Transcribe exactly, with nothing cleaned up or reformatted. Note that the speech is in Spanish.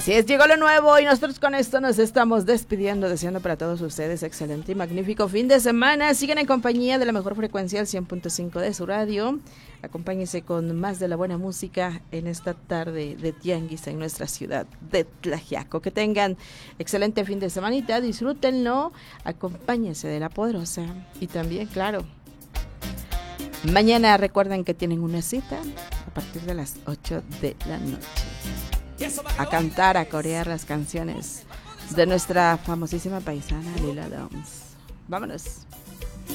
Así es, llegó lo nuevo y nosotros con esto nos estamos despidiendo, deseando para todos ustedes excelente y magnífico fin de semana. Sigan en compañía de la mejor frecuencia, el cien punto cinco de su radio. Acompáñense con más de la buena música en esta tarde de tianguis en nuestra ciudad de Tlaxiaco. Que tengan excelente fin de semanita, disfrútenlo, acompáñense de la poderosa y también, claro, mañana recuerden que tienen una cita a partir de las ocho de la noche. A cantar, a corear las canciones de nuestra famosísima paisana Lila Downs. Vámonos.